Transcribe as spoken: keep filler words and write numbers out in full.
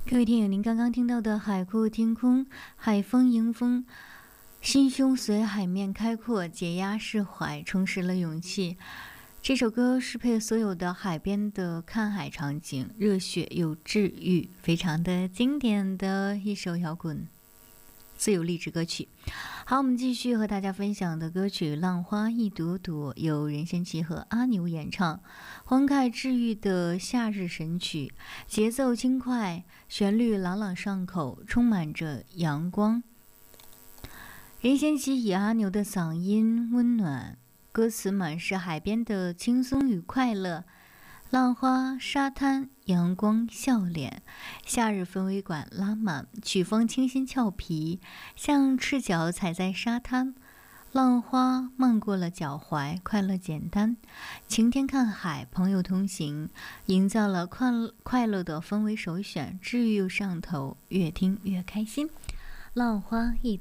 各位听友，您刚刚听到的《海阔天空》，海风迎风，心胸随海面开阔，解压释怀，充实了勇气。这首歌适配所有的海边的看海场景，热血又治愈，非常的经典的一首摇滚自由励志歌曲。好，我们继续和大家分享的歌曲《浪花一朵朵》，由任贤齐和阿牛演唱，欢快治愈的夏日神曲，节奏轻快，旋律朗朗上口，充满着阳光。任贤齐以阿牛的嗓音温暖，歌词满是海边的轻松与快乐，浪花、沙滩、阳光、笑脸，夏日氛围感拉满，曲风清新俏皮，像赤脚踩在沙滩，浪花漫过了脚踝，快乐简单。晴天看海，朋友同行，营造了快快乐的氛围首选，治愈又上头，越听越开心。浪花一